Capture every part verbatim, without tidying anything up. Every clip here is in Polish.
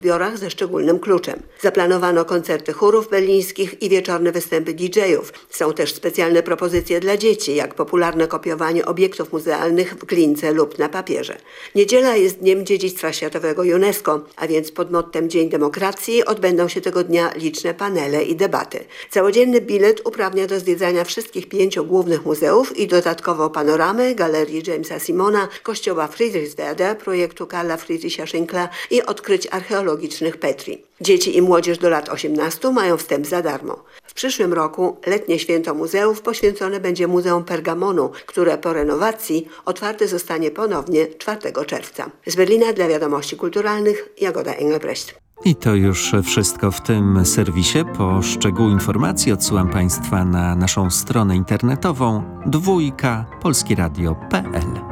zbiorach ze szczególnym kluczem. Zaplanowano koncerty chórów berlińskich i wieczorne występy D J-ów. Są też specjalne propozycje dla dzieci, jak popularne kopiowanie obiektów muzealnych w glince lub na papierze. Niedziela jest Dniem Dziedzictwa Światowego UNESCO, a więc pod mottem Dzień Demokracji odbędą się tego dnia liczne panele i debaty. Całodzienny bilet uprawnia do zwiedzania wszystkich pięciu głównych muzeów i dodatkowo panoramy, galerii Jamesa Simona, kościoła Friedrichswerder, projektu Karla Friedricha Schinkla i odkryć archeologicznych Petri. Dzieci i młodzież do lat osiemnastu mają wstęp za darmo. W przyszłym roku letnie święto muzeów poświęcone będzie Muzeum Pergamonu, które po renowacji otwarte zostanie ponownie czwartego czerwca. Z Berlina dla Wiadomości Kulturalnych Jagoda Engelbrecht. I to już wszystko w tym serwisie. Po szczegóły informacji odsyłam Państwa na naszą stronę internetową dwójka polskieradio kropka p l.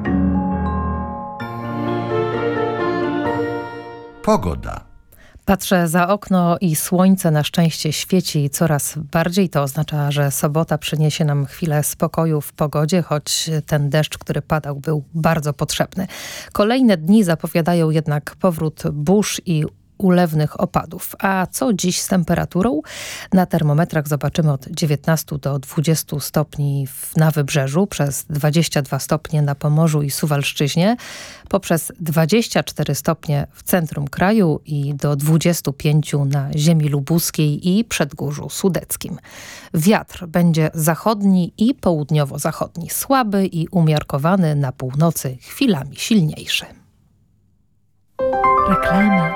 Pogoda. Patrzę za okno i słońce na szczęście świeci coraz bardziej. To oznacza, że sobota przyniesie nam chwilę spokoju w pogodzie, choć ten deszcz, który padał, był bardzo potrzebny. Kolejne dni zapowiadają jednak powrót burz i ulewnych opadów. A co dziś z temperaturą? Na termometrach zobaczymy od dziewiętnastu do dwudziestu stopni na Wybrzeżu, przez dwadzieścia dwa stopnie na Pomorzu i Suwalszczyźnie, poprzez dwadzieścia cztery stopnie w centrum kraju i do dwudziestu pięciu na ziemi lubuskiej i Przedgórzu Sudeckim. Wiatr będzie zachodni i południowo-zachodni, słaby i umiarkowany, na północy chwilami silniejszy. Reklama.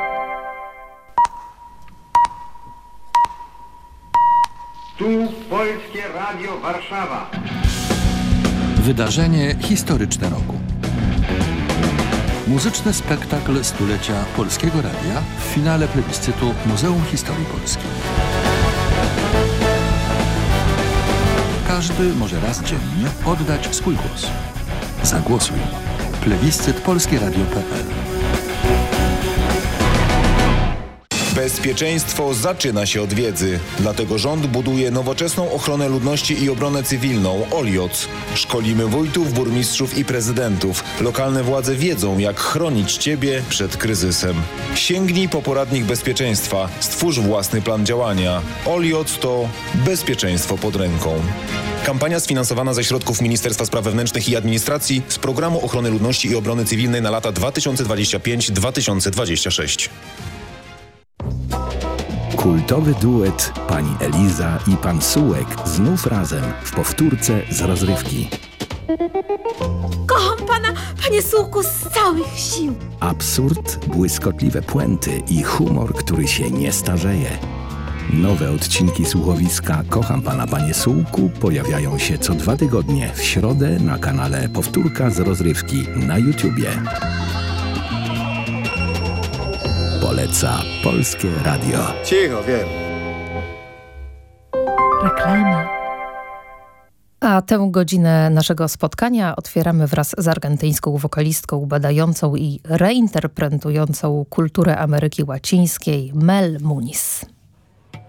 Tu Polskie Radio Warszawa. Wydarzenie historyczne roku. Muzyczny spektakl stulecia Polskiego Radia w finale plebiscytu Muzeum Historii Polski. Każdy może raz dziennie oddać swój głos. Zagłosuj. Plebiscyt polskieradio kropka p l. Bezpieczeństwo zaczyna się od wiedzy. Dlatego rząd buduje nowoczesną ochronę ludności i obronę cywilną O L I O C. Szkolimy wójtów, burmistrzów i prezydentów. Lokalne władze wiedzą, jak chronić Ciebie przed kryzysem. Sięgnij po poradnik bezpieczeństwa. Stwórz własny plan działania. O L I O C to bezpieczeństwo pod ręką. Kampania sfinansowana ze środków Ministerstwa Spraw Wewnętrznych i Administracji z Programu Ochrony Ludności i Obrony Cywilnej na lata dwa tysiące dwudziesty piąty do dwa tysiące dwudziestego szóstego. Kultowy duet pani Eliza i pan Sułek znów razem w powtórce z rozrywki. Kocham pana, panie Sułku, z całych sił. Absurd, błyskotliwe puenty i humor, który się nie starzeje. Nowe odcinki słuchowiska Kocham pana, panie Sułku pojawiają się co dwa tygodnie w środę na kanale Powtórka z rozrywki na YouTubie. Poleca Polskie Radio. Cicho, wiem. Reklama. A tę godzinę naszego spotkania otwieramy wraz z argentyńską wokalistką badającą i reinterpretującą kulturę Ameryki Łacińskiej Mel Muniz.